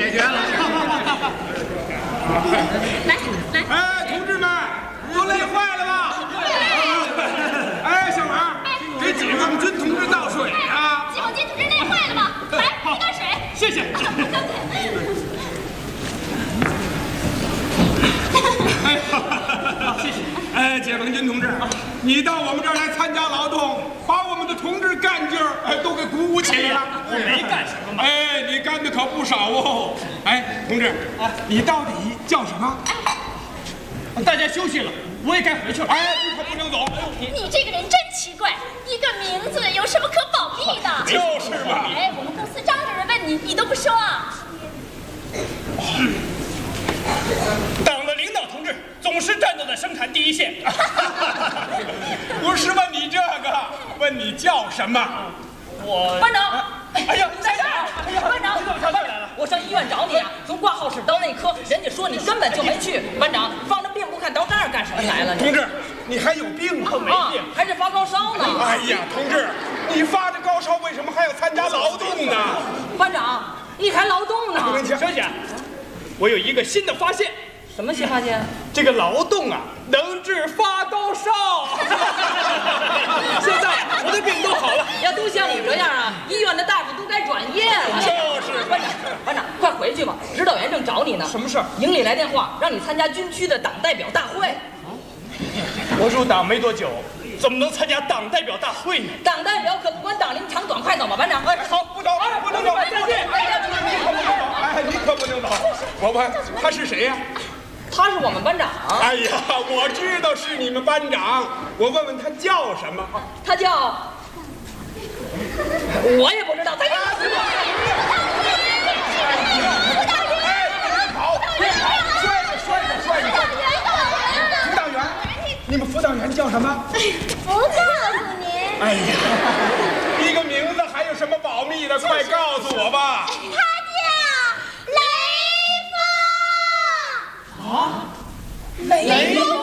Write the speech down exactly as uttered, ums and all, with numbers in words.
解决了。 来来， 哎，同志们，都累坏了吧？哎，小王，给解放军同志倒水啊！ 解放军同志累坏了吧？来，一袋水。 谢谢。 哎，谢谢。哎，解放军同志，你到我们这儿来参加劳动，把我们的同志干劲儿哎都给鼓舞起来了。 我没干什么嘛。 哎，你干的可不少哦。哎，同志，你到底叫什么？ 大家休息了，我也该回去了。 哎，你可不能走。 你这个人真奇怪，一个名字有什么可保密的？ 就是嘛。 哎，我们公司张主任问你，你都不说啊。 党的领导同志总是战斗在生产第一线。 不是问你这个，问你叫什么？ 我班长， 哎呀， 班长， 哎呀， 班长， 你怎么跳进来了？ 我上医院找你啊，从挂号室到内科，人家说你根本就没去。班长，放着病不看，到这儿干什么来了？ 同志，你还有病吗？ 没病， 还是发高烧呢。 哎呀，同志，你发着高烧，为什么还要参加劳动呢？ 班长，你还劳动呢？ 小姐，我有一个新的发现。 什么新发现？ 这个劳动啊，能治发高烧。现在我的病都好了。 要都像你这样啊，医院的大夫都该转业了。 就是班长，班长，快回去吧，指导员正找你呢。 什么事儿？ 营里来电话，让你参加军区的党代表大会。 我入党没多久，怎么能参加党代表大会呢？ 党代表可不管党龄长短，快走吧，班长。 哎，好，不走，不能走，再见。 哎呀，你可不能走！哎，你可不能走！我问他是谁呀？ 他是我们班长。 哎呀，我知道是你们班长，我问问他叫什么？ 他叫，我也不知道。他叫。 好，帅着帅着帅着！辅导员，你们辅导员叫什么？ 不告诉您。 哎呀，一个名字还有什么保密的？快告诉我吧。 他叫雷锋。 啊，雷锋。